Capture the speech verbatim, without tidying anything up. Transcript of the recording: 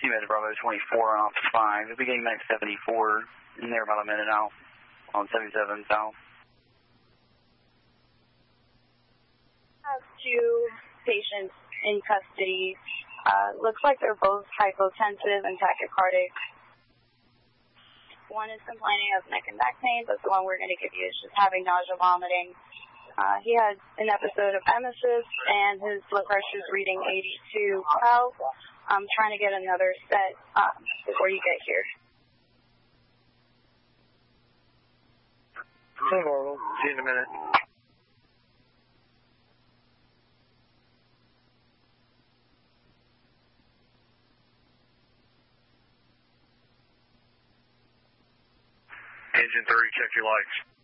You made Bravo twenty-four off five. You'll be getting back seventy-four in there about a minute out on seventy-seven South. I have two patients in custody. Uh, looks like they're both hypotensive and tachycardic. One is complaining of neck and back pain, but the one we're going to give you is just having nausea, vomiting. Uh, he had an episode of emesis, and his blood pressure is reading eighty-two twelve. I'm trying to get another set um, before you get here. So normal. See you in a minute. Engine three, check your lights.